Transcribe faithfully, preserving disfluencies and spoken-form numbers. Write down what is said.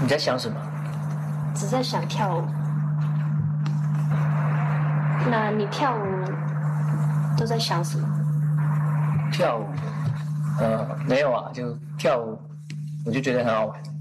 你在想什么？ 只在想跳舞。那你跳舞都在想什么？ 跳舞？呃，没有啊，就跳舞，我就觉得很好玩。